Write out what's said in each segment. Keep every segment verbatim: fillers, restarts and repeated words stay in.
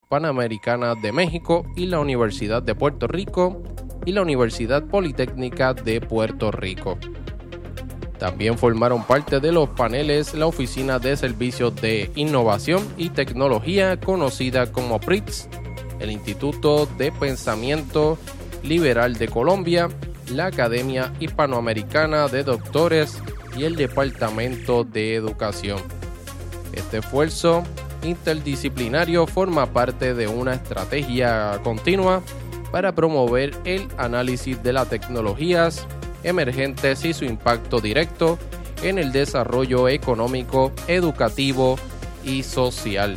Panamericana de México y la Universidad de Puerto Rico y la Universidad Politécnica de Puerto Rico. También formaron parte de los paneles la Oficina de Servicios de Innovación y Tecnología, conocida como P R I T S, el Instituto de Pensamiento Liberal de Colombia, la Academia Hispanoamericana de Doctores y el Departamento de Educación. Este esfuerzo interdisciplinario forma parte de una estrategia continua para promover el análisis de las tecnologías emergentes y su impacto directo en el desarrollo económico, educativo y social.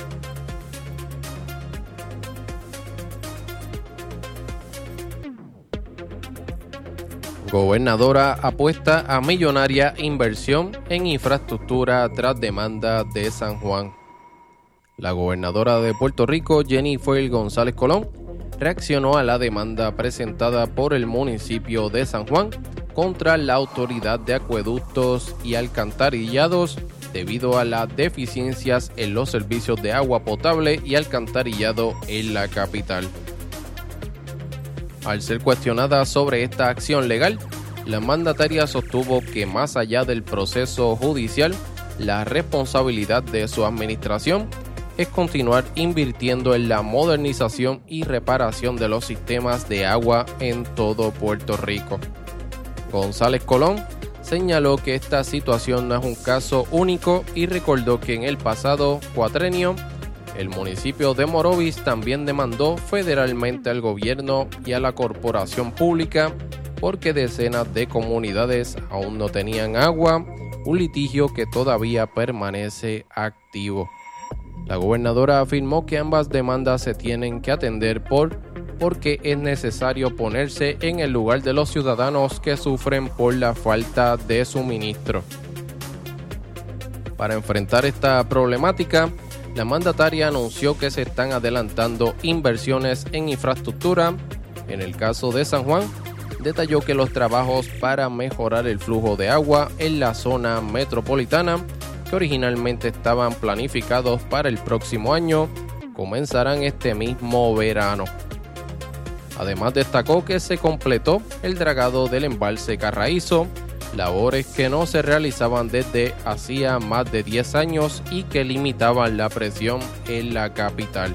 Gobernadora apuesta a millonaria inversión en infraestructura tras demanda de San Juan. La gobernadora de Puerto Rico, Jennifer González Colón, reaccionó a la demanda presentada por el municipio de San Juan contra la Autoridad de Acueductos y Alcantarillados debido a las deficiencias en los servicios de agua potable y alcantarillado en la capital. Al ser cuestionada sobre esta acción legal, la mandataria sostuvo que más allá del proceso judicial, la responsabilidad de su administración es continuar invirtiendo en la modernización y reparación de los sistemas de agua en todo Puerto Rico. González Colón señaló que esta situación no es un caso único y recordó que en el pasado cuatrenio el municipio de Morovis también demandó federalmente al gobierno y a la corporación pública porque decenas de comunidades aún no tenían agua, un litigio que todavía permanece activo. La gobernadora afirmó que ambas demandas se tienen que atender por porque es necesario ponerse en el lugar de los ciudadanos que sufren por la falta de suministro. Para enfrentar esta problemática, la mandataria anunció que se están adelantando inversiones en infraestructura. En el caso de San Juan, detalló que los trabajos para mejorar el flujo de agua en la zona metropolitana, que originalmente estaban planificados para el próximo año, comenzarán este mismo verano. Además destacó que se completó el dragado del embalse Carraízo, labores que no se realizaban desde hacía más de diez años y que limitaban la presión en la capital.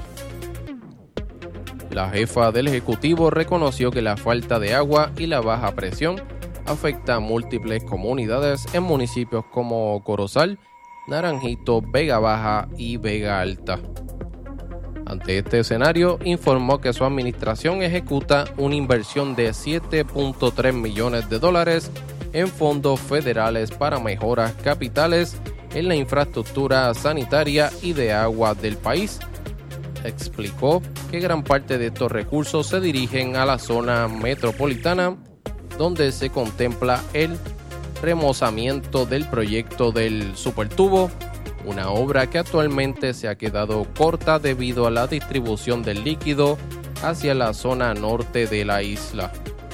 La jefa del Ejecutivo reconoció que la falta de agua y la baja presión afecta a múltiples comunidades en municipios como Corozal, Naranjito, Vega Baja y Vega Alta. Ante este escenario, informó que su administración ejecuta una inversión de siete punto tres millones de dólares en fondos federales para mejoras capitales en la infraestructura sanitaria y de agua del país. Explicó que gran parte de estos recursos se dirigen a la zona metropolitana, donde se contempla el remozamiento del proyecto del Supertubo, una obra que actualmente se ha quedado corta debido a la distribución del líquido hacia la zona norte de la isla.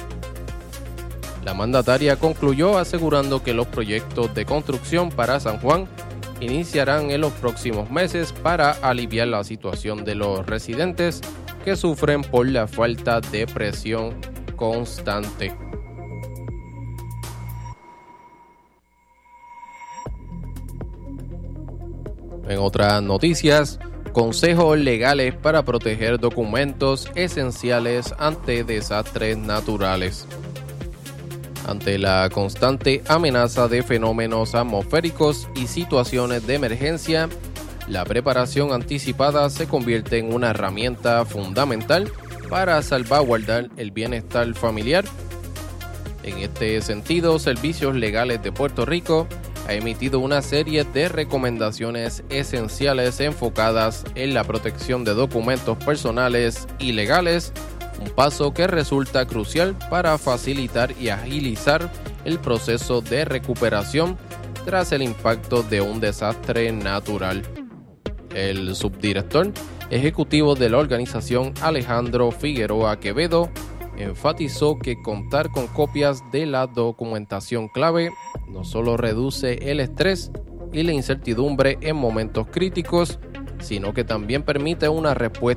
La mandataria concluyó asegurando que los proyectos de construcción para San Juan iniciarán en los próximos meses para aliviar la situación de los residentes que sufren por la falta de presión constante. En otras noticias, consejos legales para proteger documentos esenciales ante desastres naturales. Ante la constante amenaza de fenómenos atmosféricos y situaciones de emergencia, la preparación anticipada se convierte en una herramienta fundamental para salvaguardar el bienestar familiar. En este sentido, Servicios Legales de Puerto Rico ha emitido una serie de recomendaciones esenciales enfocadas en la protección de documentos personales y legales, un paso que resulta crucial para facilitar y agilizar el proceso de recuperación tras el impacto de un desastre natural. El subdirector ejecutivo de la organización, Alejandro Figueroa Quevedo, enfatizó que contar con copias de la documentación clave no solo reduce el estrés y la incertidumbre en momentos críticos, sino que también permite una respuesta